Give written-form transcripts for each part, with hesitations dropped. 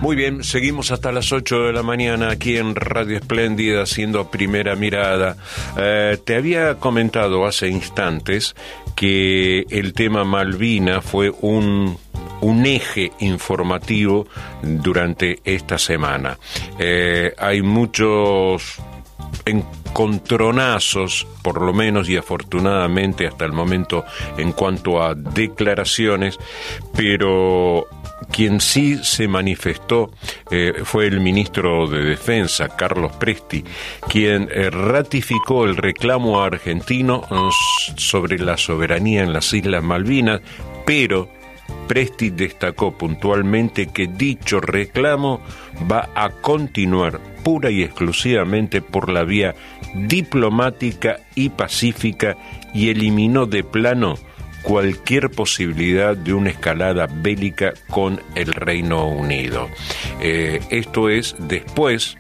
Muy bien, seguimos hasta las 8 de la mañana aquí en Radio Espléndida haciendo Primera Mirada. Te había comentado hace instantes que el tema Malvina fue un eje informativo durante esta semana. Hay muchos encontronazos, por lo menos y afortunadamente hasta el momento, en cuanto a declaraciones, pero quien sí se manifestó fue el ministro de Defensa, Carlos Presti, quien ratificó el reclamo argentino sobre la soberanía en las Islas Malvinas, pero Presti destacó puntualmente que dicho reclamo va a continuar pura y exclusivamente por la vía diplomática y pacífica y eliminó de plano cualquier posibilidad de una escalada bélica con el Reino Unido. Esto es después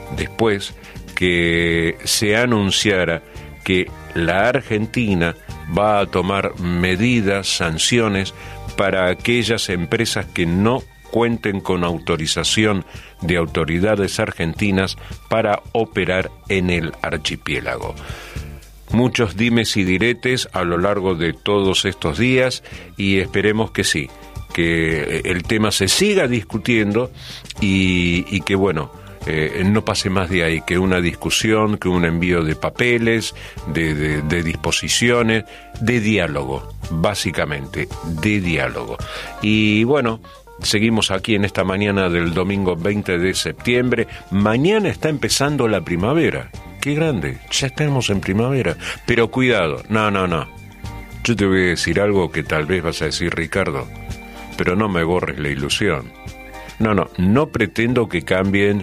que se anunciara que la Argentina va a tomar medidas, sanciones para aquellas empresas que no cuenten con autorización de autoridades argentinas para operar en el archipiélago. Muchos dimes y diretes a lo largo de todos estos días y esperemos que sí, que el tema se siga discutiendo y que bueno, no pase más de ahí, que una discusión, que un envío de papeles, de disposiciones, de diálogo, básicamente, de diálogo. Y bueno, seguimos aquí en esta mañana del domingo 20 de septiembre. Mañana está empezando la primavera. ¡Qué grande! Ya estamos en primavera. Pero cuidado, no. Yo te voy a decir algo que tal vez vas a decir, Ricardo, pero no me borres la ilusión. No pretendo que cambien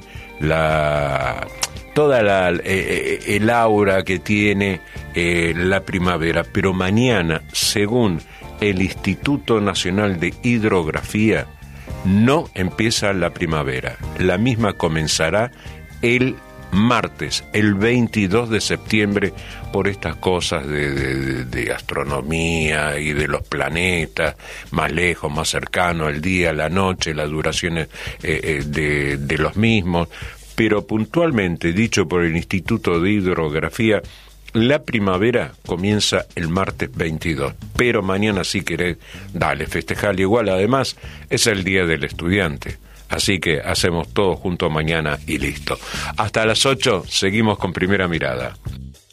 el aura que tiene la primavera, pero mañana, según el Instituto Nacional de Hidrografía, no empieza la primavera. La misma comenzará el martes, el 22 de septiembre, por estas cosas de astronomía y de los planetas, más lejos, más cercano, el día, la noche, las duraciones de los mismos, pero puntualmente dicho por el Instituto de Hidrografía, la primavera comienza el martes 22, pero mañana si querés, dale, festejale igual, además es el Día del Estudiante. Así que hacemos todo junto mañana y listo. Hasta las 8 seguimos con Primera Mirada.